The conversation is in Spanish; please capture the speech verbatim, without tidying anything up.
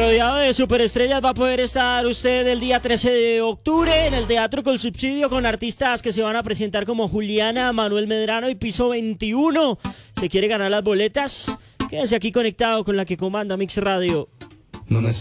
rodeado de superestrellas va a poder estar usted el día trece de octubre en el Teatro con Subsidio con artistas que se van a presentar como Juliana, Manuel Medrano y Piso veintiuno. ¿Se quiere ganar las boletas? Quédese aquí conectado con la que comanda Mix Radio. No